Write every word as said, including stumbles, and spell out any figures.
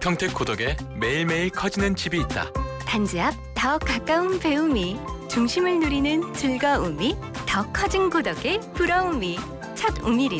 평택 고덕에 매일매일 커지는 집이 있다. 단지 앞 더 가까운 배움이, 중심을 누리는 즐거움이, 더 커진 고덕의 부러움이, 첫 우미림